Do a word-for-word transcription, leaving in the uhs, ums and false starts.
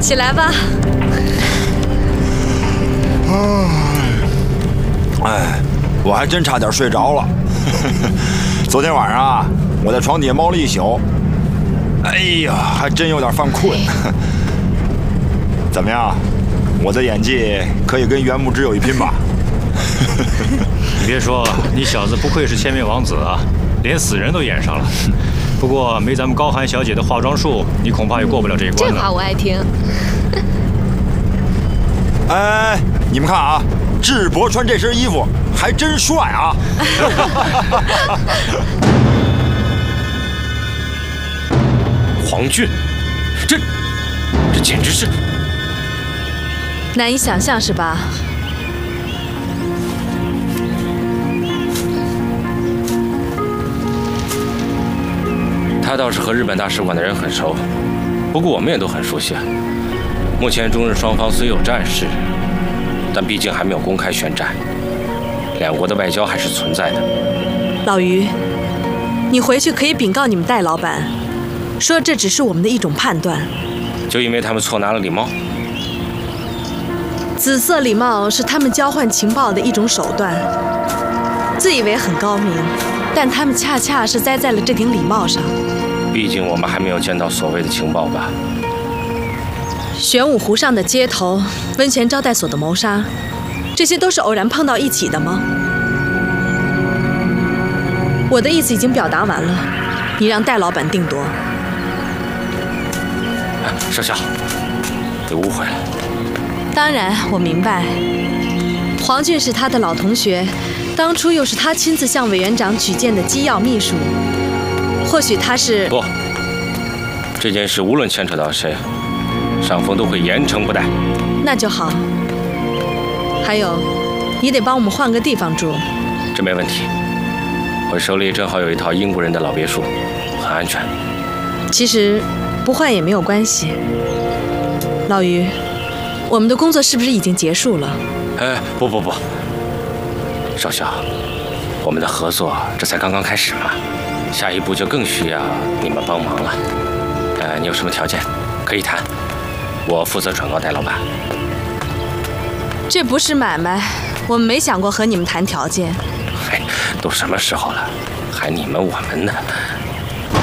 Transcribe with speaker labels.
Speaker 1: 起来吧。
Speaker 2: 哎，我还真差点睡着了。昨天晚上啊，我在床底下猫了一宿。哎呀，还真有点犯困。怎么样？我的演技可以跟袁牧之有一拼吧？
Speaker 3: 你别说，你小子不愧是千面王子啊，连死人都演上了。不过没咱们高寒小姐的化妆术，你恐怕也过不了这一关了。
Speaker 1: 这话我爱听。
Speaker 2: 哎，你们看啊，智伯穿这身衣服还真帅啊！
Speaker 4: 黄俊，这这简直是
Speaker 1: 难以想象是吧？
Speaker 4: 他倒是和日本大使馆的人很熟，不过我们也都很熟悉啊。目前中日双方虽有战事，但毕竟还没有公开宣战，两国的外交还是存在的。
Speaker 5: 老于，你回去可以禀告你们戴老板，说这只是我们的一种判断。
Speaker 4: 就因为他们错拿了礼帽？
Speaker 5: 紫色礼帽是他们交换情报的一种手段，自以为很高明，但他们恰恰是栽在了这顶礼帽上。
Speaker 4: 毕竟我们还没有见到所谓的情报吧？
Speaker 5: 玄武湖上的街头、温泉招待所的谋杀，这些都是偶然碰到一起的吗？我的意思已经表达完了，你让戴老板定夺。
Speaker 4: 少校，你误会了。
Speaker 5: 当然，我明白。黄俊是他的老同学，当初又是他亲自向委员长举荐的机要秘书。或许他是……
Speaker 4: 不，这件事无论牵扯到谁，上峰都会严惩不贷。
Speaker 5: 那就好。还有，你得帮我们换个地方住。
Speaker 4: 这没问题，我手里正好有一套英国人的老别墅，很安全。
Speaker 5: 其实不换也没有关系。老于，我们的工作是不是已经结束了？
Speaker 4: 哎，不不不，少校，我们的合作这才刚刚开始嘛，下一步就更需要你们帮忙了。呃，你有什么条件可以谈，我负责转告戴老板。
Speaker 5: 这不是买卖，我们没想过和你们谈条件。
Speaker 4: 嘿，都什么时候了，还你们我们呢？